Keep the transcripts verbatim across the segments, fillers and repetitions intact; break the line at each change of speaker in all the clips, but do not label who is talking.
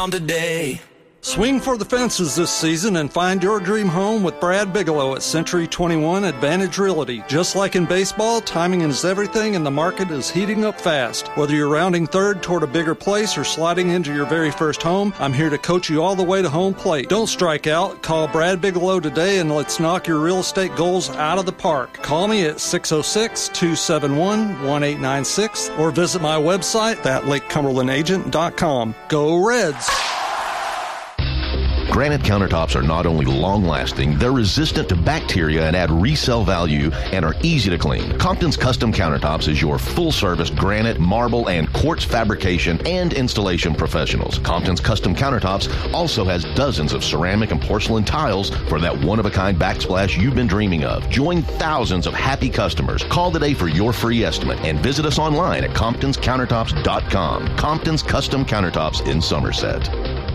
town today.
Swing for the fences this season and find your dream home with Brad Bigelow at Century twenty-one Advantage Realty. Just like in baseball, timing is everything and the market is heating up fast. Whether you're rounding third toward a bigger place or sliding into your very first home, I'm here to coach you all the way to home plate. Don't strike out. Call Brad Bigelow today and let's knock your real estate goals out of the park. Call me at six oh six, two seven one, one eight nine six or visit my website at lake cumberland agent dot com. Go Reds!
Granite countertops are not only long-lasting, they're resistant to bacteria and add resale value and are easy to clean. Compton's Custom Countertops is your full-service granite, marble, and quartz fabrication and installation professionals. Compton's Custom Countertops also has dozens of ceramic and porcelain tiles for that one-of-a-kind backsplash you've been dreaming of. Join thousands of happy customers. Call today for your free estimate and visit us online at comptons countertops dot com. Compton's Custom Countertops in Somerset.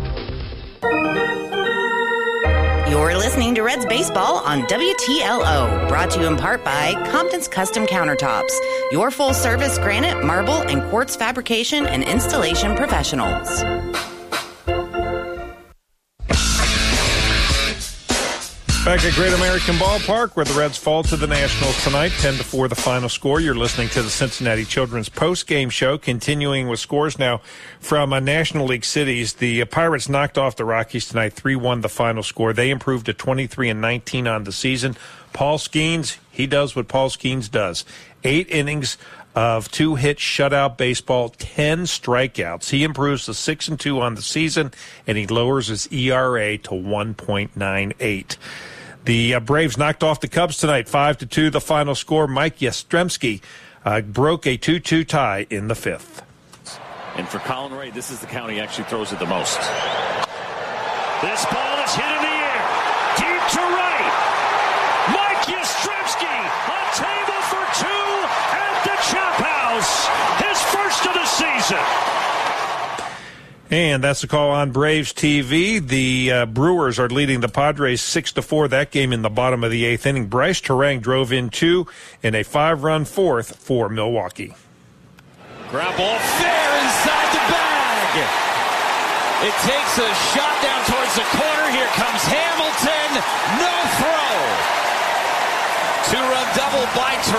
You're listening to Reds Baseball on W T L O, brought to you in part by Compton's Custom Countertops, your full-service granite, marble, and quartz fabrication and installation professionals.
Back at Great American Ballpark, where the Reds fall to the Nationals tonight, ten to four the final score. You're listening to the Cincinnati Children's post-game show, continuing with scores now from uh, National League cities. The uh, Pirates knocked off the Rockies tonight, three one the final score. They improved to twenty-three and nineteen on the season. Paul Skeens, he does what Paul Skeens does. Eight innings of two-hit shutout baseball, ten strikeouts. He improves to six and two on the season, and he lowers his E R A to one point nine eight. The uh, Braves knocked off the Cubs tonight, five to two the final score. Mike Yastrzemski uh, broke a two two tie in the fifth.
And for Colin Ray, this is the count he actually throws it the most. This ball is hit in the air, deep to right. Mike Yastrzemski, a table for two at the Chop House, his first of the season.
And that's the call on Braves T V. The uh, Brewers are leading the Padres six to four. That game in the bottom of the eighth inning. Bryce Terang drove in two in a five-run fourth for Milwaukee.
Ground ball fair inside the bag. It takes a shot down towards the corner. Here comes Hamilton. No throw. Two-run double by Terang.